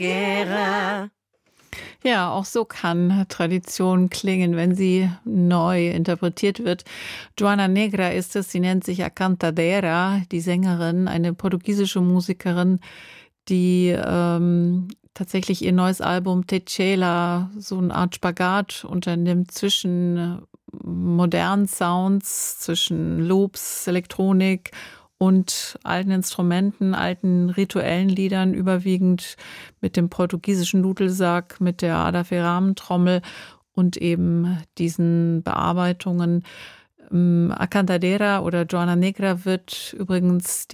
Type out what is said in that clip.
Guerra. Ja, auch so kann Tradition klingen, wenn sie neu interpretiert wird. Joana Negra ist es, sie nennt sich A Cantadeira, die Sängerin, eine portugiesische Musikerin, die tatsächlich ihr neues Album Techela so eine Art Spagat unternimmt zwischen modernen Sounds, zwischen Loops, Elektronik und alten Instrumenten, alten rituellen Liedern, überwiegend mit dem portugiesischen Dudelsack, mit der Adaferam-Trommel und eben diesen Bearbeitungen. A Cantadeira oder Joana Negra wird übrigens